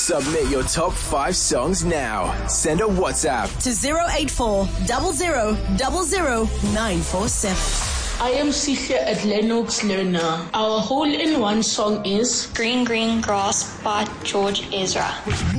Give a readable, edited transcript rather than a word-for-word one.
Submit your top 5 songs now. Send a WhatsApp to 084 00 947. I am Sihle at Lennox Lerner. Our hole-in-one song is Green Green Grass by George Ezra.